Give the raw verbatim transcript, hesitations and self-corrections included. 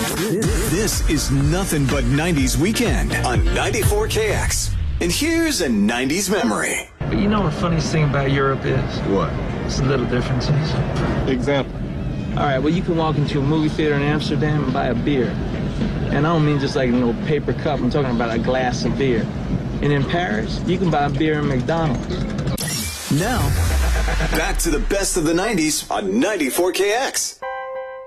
This is nothing but nineties weekend on ninety-four K X. And here's a nineties memory. But you know what the funniest thing about Europe is? What? It's the little differences. Example. All right, well, you can walk into a movie theater in Amsterdam and buy a beer. And I don't mean just like a little paper cup. I'm talking about a glass of beer. And in Paris, you can buy a beer in McDonald's. Now, back to the best of the nineties on ninety-four K X.